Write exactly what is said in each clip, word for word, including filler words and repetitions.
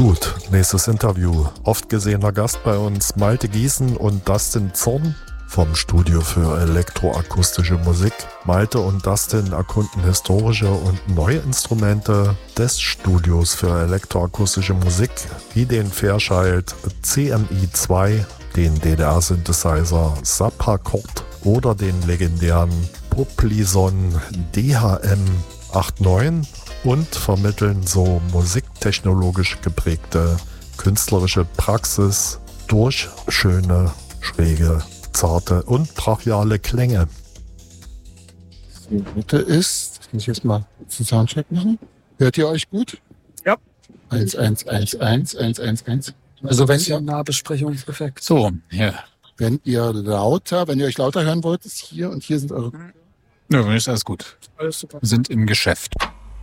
Gut, nächstes Interview. Oft gesehener Gast bei uns Malte Giesen und Dustin Zorn vom Studio für elektroakustische Musik. Malte und Dustin erkunden historische und neue Instrumente des Studios für elektroakustische Musik, wie den Fairchild C M I zwei, den D D R-Synthesizer Sapakord oder den legendären Poplison D H M neunundachtzig und vermitteln so musiktechnologisch geprägte künstlerische Praxis durch schöne, schräge, zarte und brachiale Klänge. Das Gute ist, muss ich jetzt mal einen Soundcheck machen. Hört ihr euch gut? Ja. eins eins eins eins eins eins eins. Also wenn ihr Nahbesprechungseffekt. So, ja. Wenn ihr lauter, wenn ihr euch lauter hören wollt, ist hier und hier sind eure. Ja, dann ist alles gut. Alles super. Wir sind im Geschäft.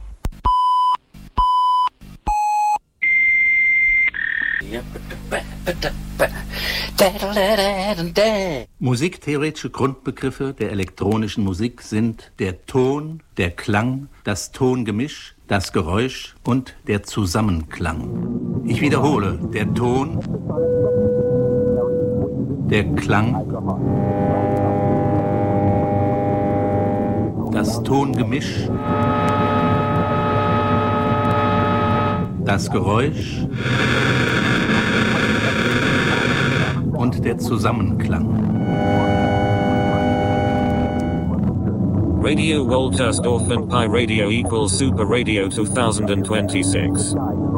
Musiktheoretische Grundbegriffe der elektronischen Musik sind der Ton, der Klang, das Tongemisch, das Geräusch und der Zusammenklang. Ich wiederhole, der Ton, der Klang, das Tongemisch, das Geräusch und der Zusammenklang. Radio Woltersdorf and Pi Radio equals Super Radio twenty twenty-six.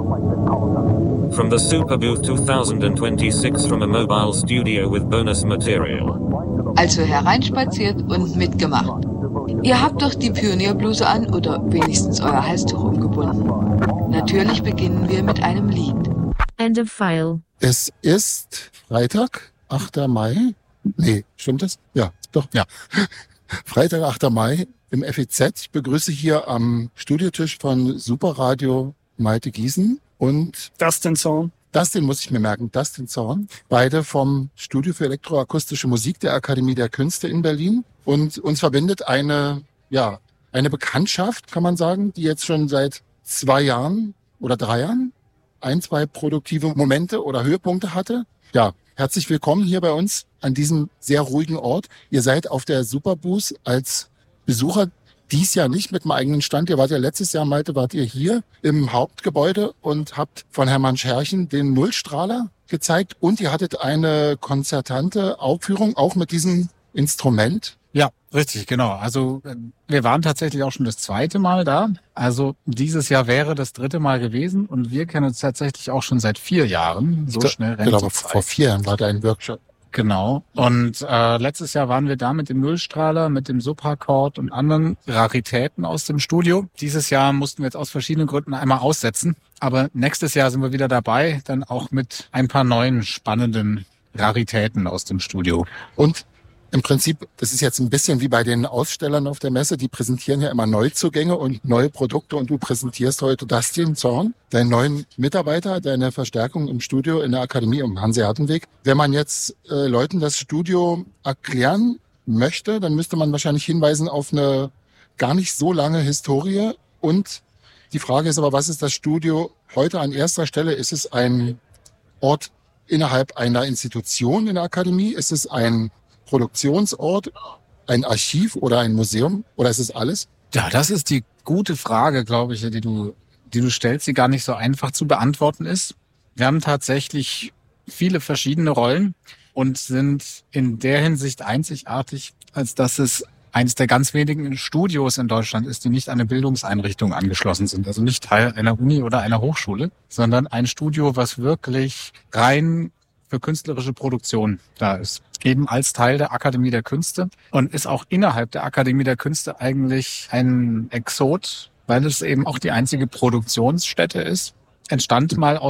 From the Super Booth twenty twenty-six from a mobile studio with bonus material. Also hereinspaziert und mitgemacht. Ihr habt doch die Pionierbluse an oder wenigstens euer Halstuch umgebunden. Natürlich beginnen wir mit einem Lied. End of file. Es ist Freitag, achter Mai. Nee, stimmt das? Ja, doch. Ja. Freitag, achter Mai im F E Z. Ich begrüße hier am Studiotisch von Superradio Malte Giesen und Dustin Zorn. Dustin muss ich mir merken, Dustin Zorn. Beide vom Studio für elektroakustische Musik der Akademie der Künste in Berlin. Und uns verbindet eine, ja, eine Bekanntschaft, kann man sagen, die jetzt schon seit zwei Jahren oder drei Jahren ein, zwei produktive Momente oder Höhepunkte hatte. Ja, herzlich willkommen hier bei uns an diesem sehr ruhigen Ort. Ihr seid auf der Superbooth als Besucher, dies Jahr nicht mit dem eigenen Stand. Ihr wart ja letztes Jahr, Malte, wart ihr hier im Hauptgebäude und habt von Hermann Scherchen den Nullstrahler gezeigt. Und ihr hattet eine konzertante Aufführung, auch mit diesem Instrument. Ja, richtig, genau. Also wir waren tatsächlich auch schon das zweite Mal da. Also dieses Jahr wäre das dritte Mal gewesen und wir kennen uns tatsächlich auch schon seit vier Jahren. So schnell rennt Genau, die vor Zeit. vier Jahren war da ein Workshop. Genau. Und äh, letztes Jahr waren wir da mit dem Nullstrahler, mit dem Supracord und anderen Raritäten aus dem Studio. Dieses Jahr mussten wir jetzt aus verschiedenen Gründen einmal aussetzen. Aber nächstes Jahr sind wir wieder dabei, dann auch mit ein paar neuen spannenden Raritäten aus dem Studio. Und im Prinzip, das ist jetzt ein bisschen wie bei den Ausstellern auf der Messe, die präsentieren ja immer Neuzugänge und neue Produkte und du präsentierst heute Dustin Zorn, deinen neuen Mitarbeiter, deine Verstärkung im Studio in der Akademie am Hanseatenweg. Wenn man jetzt äh, Leuten das Studio erklären möchte, dann müsste man wahrscheinlich hinweisen auf eine gar nicht so lange Historie und die Frage ist aber, was ist das Studio heute an erster Stelle? Ist es ein Ort innerhalb einer Institution in der Akademie? Ist es ein Produktionsort, ein Archiv oder ein Museum? Oder ist es alles? Ja, das ist die gute Frage, glaube ich, die du, die du stellst, die gar nicht so einfach zu beantworten ist. Wir haben tatsächlich viele verschiedene Rollen und sind in der Hinsicht einzigartig, als dass es eines der ganz wenigen Studios in Deutschland ist, die nicht an eine Bildungseinrichtung angeschlossen sind. Also nicht Teil einer Uni oder einer Hochschule, sondern ein Studio, was wirklich rein für künstlerische Produktion da ist. Eben als Teil der Akademie der Künste und ist auch innerhalb der Akademie der Künste eigentlich ein Exot, weil es eben auch die einzige Produktionsstätte ist. Entstand mal aus